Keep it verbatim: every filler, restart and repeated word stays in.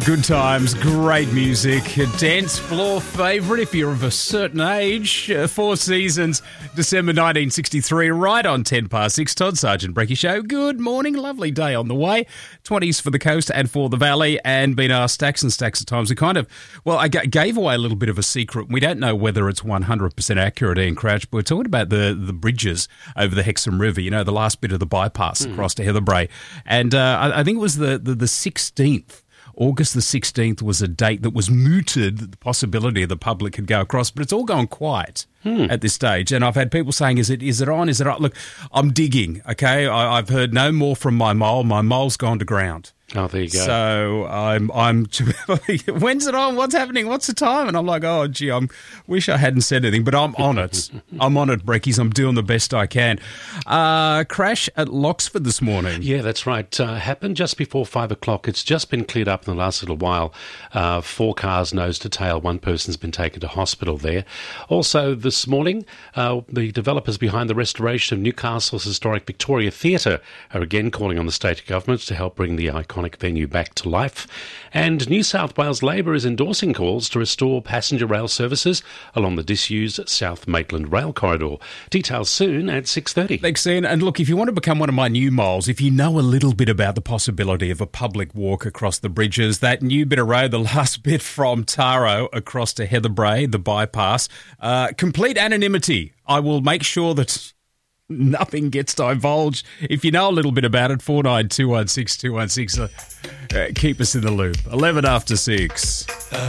Good times, great music, a dance floor favourite if you're of a certain age. Uh, Four Seasons, December nineteen sixty-three, right on ten past six. Todd Sargent Brecky Show. Good morning, lovely day on the way. twenties for the coast and for the valley, and been asked stacks and stacks of times. We kind of, well, I g- gave away a little bit of a secret. We don't know whether it's one hundred percent accurate, Ian Crouch, but we're talking about the, the bridges over the Hexham River, you know, the last bit of the bypass mm. across to Heatherbrae. And uh, I, I think it was the, the, the sixteenth. August the sixteenth was a date that was mooted, the possibility of the public could go across, but it's all gone quiet hmm. at this stage. And I've had people saying, is it is it on, is it on? Look, I'm digging, okay? I, I've heard no more from my mole. My mole's gone to ground. Oh, there you go. So I'm, I'm. When's it on? What's happening? What's the time? And I'm like, oh, gee, I wish I hadn't said anything, but I'm on it. I'm on it, Breckies. I'm doing the best I can. Uh, crash at Loxford this morning. Yeah, that's right. Uh, happened just before five o'clock. It's just been cleared up in the last little while. Uh, four cars nose to tail. One person's been taken to hospital there. Also, this morning, uh, the developers behind the restoration of Newcastle's historic Victoria Theatre are again calling on the state government to help bring the iconic venue back to life. And New South Wales Labor is endorsing calls to restore passenger rail services along the disused South Maitland Rail Corridor. Details soon at six thirty. Thanks, Ian. And look, if you want to become one of my new moles, if you know a little bit about the possibility of a public walk across the bridges, that new bit of road, the last bit from Taro across to Heatherbrae, the bypass, uh, complete anonymity. I will make sure that nothing gets divulged. If you know a little bit about it, four nine two one six two one six. Uh, keep us in the loop. eleven after six.